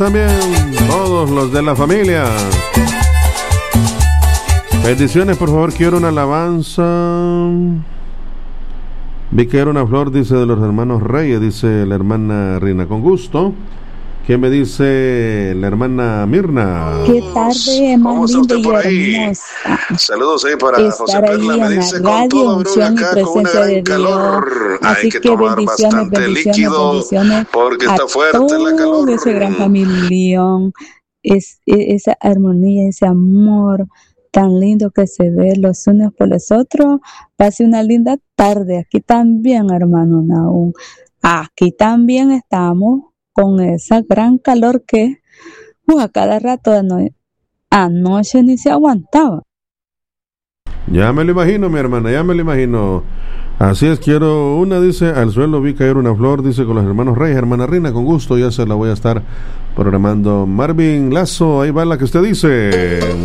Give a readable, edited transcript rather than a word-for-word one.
también todos los de la familia. Bendiciones, por favor, quiero una alabanza. Vi que era una flor, dice, de los hermanos Reyes, dice la hermana Rina, con gusto. ¿Quién me dice? La hermana Mirna. Qué tarde más linda y hermosa. Saludos ahí para José Perla, me dice, con todo bro, acá con una gran calor. Hay que tomar bastante líquido porque está fuerte la calor. Ese gran familión, esa armonía, ese amor tan lindo que se ve los unos por los otros. Pase una linda tarde. Aquí también, hermano Nahum. Aquí también estamos con esa gran calor que a cada rato anoche ni se aguantaba. Ya me lo imagino, mi hermana, ya me lo imagino. Así es, quiero una, dice, al suelo vi caer una flor, dice, con los hermanos Reyes, hermana Rina, con gusto, ya se la voy a estar programando. Marvin Lazo, ahí va la que usted dice.